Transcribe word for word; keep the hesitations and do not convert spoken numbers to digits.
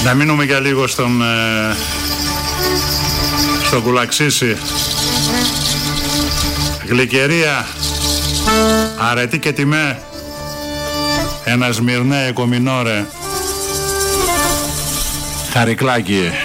Να μείνουμε για λίγο στον, ε, στον Κουλαξίση. Γλυκερία, αρετή και τιμέ, ένα σμυρνέ εκομινόρε, χαρικλάκι.